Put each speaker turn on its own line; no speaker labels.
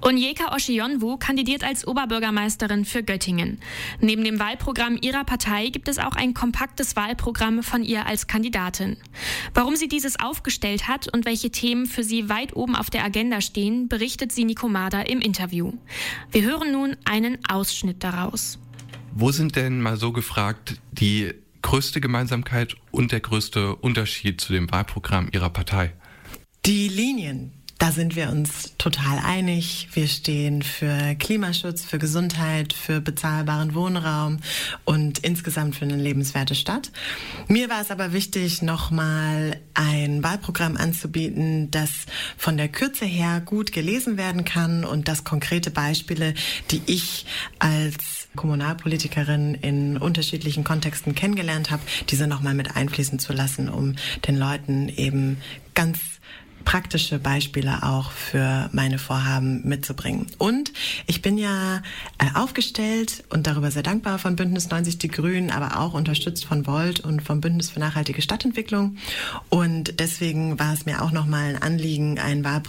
Onyeka Oshionwu kandidiert als Oberbürgermeisterin für Göttingen. Neben dem Wahlprogramm ihrer Partei gibt es auch ein kompaktes Wahlprogramm von ihr als Kandidatin. Warum sie dieses aufgestellt hat und welche Themen für sie weit oben auf der Agenda stehen, berichtet Sini Komada im Interview. Wir hören nun einen Ausschnitt daraus.
Wo sind denn, mal so gefragt, die größte Gemeinsamkeit und der größte Unterschied zu dem Wahlprogramm Ihrer Partei?
Die Linien. Da sind wir uns total einig. Wir stehen für Klimaschutz, für Gesundheit, für bezahlbaren Wohnraum und insgesamt für eine lebenswerte Stadt. Mir war es aber wichtig, nochmal ein Wahlprogramm anzubieten, das von der Kürze her gut gelesen werden kann und das konkrete Beispiele, die ich als Kommunalpolitikerin in unterschiedlichen Kontexten kennengelernt habe, diese nochmal mit einfließen zu lassen, um den Leuten eben ganz praktische Beispiele auch für meine Vorhaben mitzubringen. Und ich bin ja aufgestellt und darüber sehr dankbar von Bündnis 90 Die Grünen, aber auch unterstützt von Volt und vom Bündnis für nachhaltige Stadtentwicklung. Und deswegen war es mir auch nochmal ein Anliegen, ein Wahlprogramm